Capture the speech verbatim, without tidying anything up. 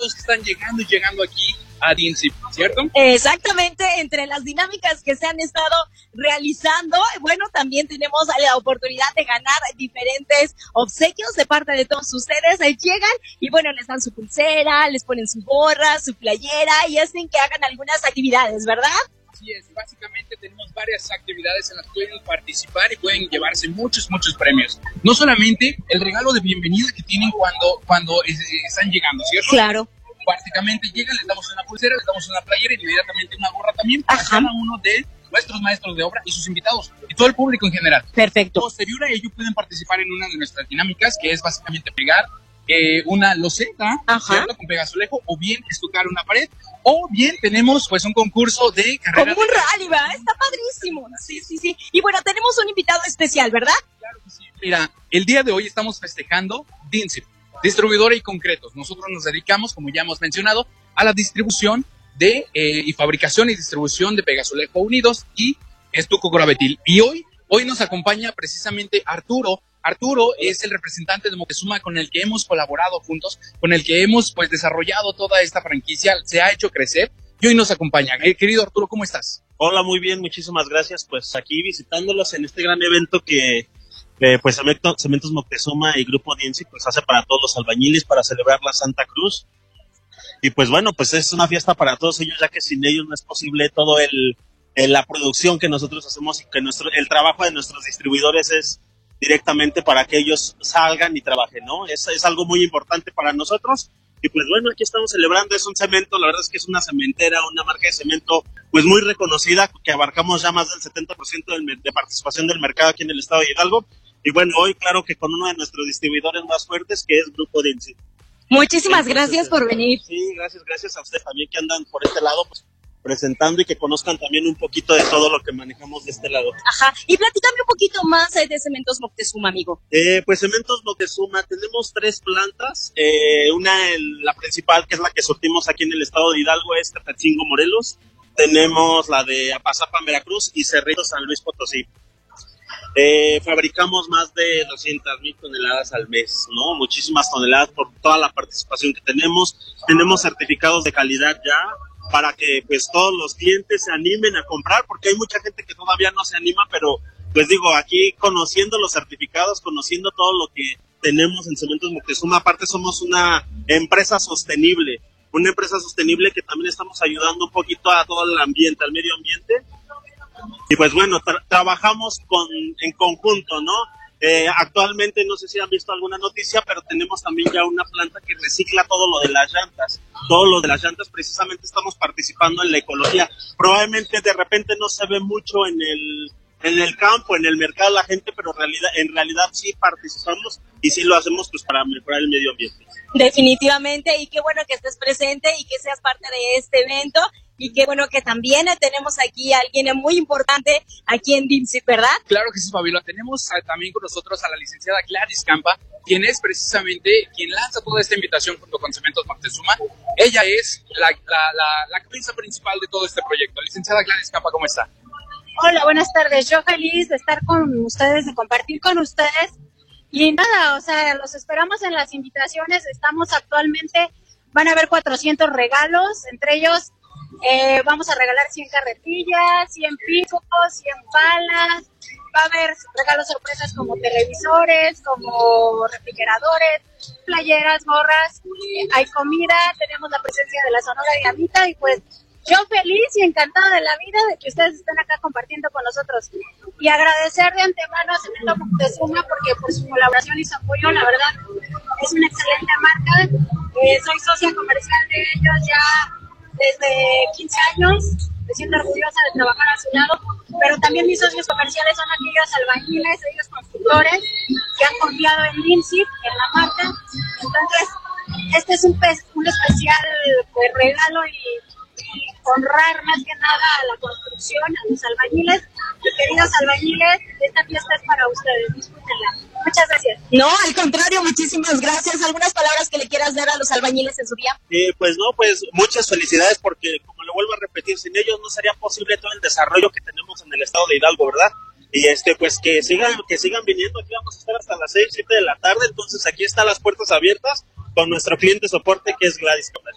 todos que están llegando y llegando aquí a D N C, ¿cierto? Exactamente, entre las dinámicas que se han estado realizando, bueno, también tenemos la oportunidad de ganar diferentes obsequios de parte de todos ustedes. Eh, llegan y bueno, les dan su pulsera, les ponen su gorra, su playera y hacen que hagan algunas actividades, ¿verdad? Así es, básicamente tenemos varias actividades en las que pueden participar y pueden llevarse muchos, muchos premios. No solamente el regalo de bienvenida que tienen cuando, cuando es, están llegando, ¿cierto? Claro. Prácticamente llegan, les damos una pulsera, les damos una playera y inmediatamente una gorra también para Ajá. cada uno de nuestros maestros de obra y sus invitados y todo el público en general. Perfecto. Posterior a ello pueden participar en una de nuestras dinámicas, que es básicamente pegar eh, una loseta, ¿cierto? Con pegazulejo, o bien estucar una pared, o bien tenemos pues un concurso de carrera. Como un de... rally, ¿verdad? Está padrísimo. Sí, sí, sí. Y bueno, tenemos un invitado especial, ¿verdad? Claro que sí. Mira, el día de hoy estamos festejando D N C, distribuidora y concretos. Nosotros nos dedicamos, como ya hemos mencionado, a la distribución de eh, y fabricación y distribución de pegazulejo unidos y estuco gravetil. Y hoy, hoy nos acompaña precisamente Arturo. Arturo es el representante de Moctezuma con el que hemos colaborado juntos, con el que hemos pues desarrollado toda esta franquicia, se ha hecho crecer y hoy nos acompaña. Eh, querido Arturo, ¿cómo estás? Hola, muy bien, muchísimas gracias. Pues aquí visitándolos en este gran evento que eh, pues Cementos Moctezuma y Grupo D N C pues hace para todos los albañiles para celebrar la Santa Cruz. Y pues bueno, pues es una fiesta para todos ellos, ya que sin ellos no es posible todo el, el la producción que nosotros hacemos y que nuestro el trabajo de nuestros distribuidores es directamente para que ellos salgan y trabajen, ¿no? Es, es algo muy importante para nosotros. Y pues bueno, aquí estamos celebrando, es un cemento, la verdad es que es una cementera, una marca de cemento pues muy reconocida, que abarcamos ya más del setenta por ciento del, de participación del mercado aquí en el estado de Hidalgo. Y bueno, hoy claro que con uno de nuestros distribuidores más fuertes, que es Grupo D N C. Muchísimas Entonces, gracias por venir. Sí, gracias, gracias a usted también que andan por este lado, pues presentando y que conozcan también un poquito de todo lo que manejamos de este lado. Ajá, y platícame un poquito más eh, de Cementos Moctezuma, amigo. Eh, pues Cementos Moctezuma, tenemos tres plantas, eh, una, el, la principal, que es la que surtimos aquí en el estado de Hidalgo, es Tepetzingo, Morelos, tenemos la de Apazapan, Veracruz, y Cerrito, San Luis Potosí. Eh, fabricamos más de doscientas mil toneladas al mes, ¿no? Muchísimas toneladas por toda la participación que tenemos. Tenemos certificados de calidad ya para que pues todos los clientes se animen a comprar, porque hay mucha gente que todavía no se anima, pero pues digo, aquí conociendo los certificados, conociendo todo lo que tenemos en Cementos Moctezuma, aparte somos una empresa sostenible, una empresa sostenible que también estamos ayudando un poquito a todo el ambiente, al medio ambiente. Y pues bueno, tra- trabajamos con, en conjunto, ¿no? Eh, actualmente no sé si han visto alguna noticia, pero tenemos también ya una planta que recicla todo lo de las llantas. Todo lo de las llantas, precisamente estamos participando en la ecología. Probablemente de repente no se ve mucho en el, en el campo, en el mercado la gente, pero realidad, en realidad sí participamos y sí lo hacemos pues para mejorar el medio ambiente. Definitivamente, y qué bueno que estés presente y que seas parte de este evento. Y qué bueno que también tenemos aquí a alguien muy importante aquí en D N C, ¿verdad? Claro que sí, Fabiola. Tenemos a, también con nosotros a la licenciada Gladys Campa, quien es precisamente quien lanza toda esta invitación junto con Cementos Moctezuma. Ella es la, la, la, la cabeza principal de todo este proyecto. Licenciada Gladys Campa, ¿cómo está? Hola, buenas tardes. Yo feliz de estar con ustedes, de compartir con ustedes. Y nada, o sea, los esperamos en las invitaciones. Estamos actualmente, van a haber cuatrocientos regalos, entre ellos Eh, vamos a regalar cien carretillas, cien picos, cien palas, va a haber regalos sorpresas como televisores, como refrigeradores, playeras, gorras, eh, hay comida, tenemos la presencia de la Sonora Dinamita y pues yo feliz y encantada de la vida de que ustedes estén acá compartiendo con nosotros y agradecer de antemano a Cementos Moctezuma porque por su colaboración y su apoyo, la verdad es una excelente marca, eh, soy socia comercial de ellos ya desde quince años, me siento orgullosa de trabajar a su lado, pero también mis socios comerciales son aquellos albañiles, aquellos constructores que han confiado en D N C, en la marca. Entonces, este es un, pez, un especial pues, regalo y, y honrar más que nada a la construcción, a los albañiles. Y queridos albañiles, esta fiesta es para ustedes, disfrútenla. Muchas gracias. No, al contrario, muchísimas gracias. ¿Algunas palabras que le quieras dar a los albañiles en su día? Eh, pues no, pues muchas felicidades porque, como le vuelvo a repetir, sin ellos no sería posible todo el desarrollo que tenemos en el estado de Hidalgo, ¿verdad? Y este, pues que sigan, que sigan viniendo, aquí vamos a estar hasta las seis, siete de la tarde, entonces aquí están las puertas abiertas con nuestro cliente soporte que es Gladys Campa.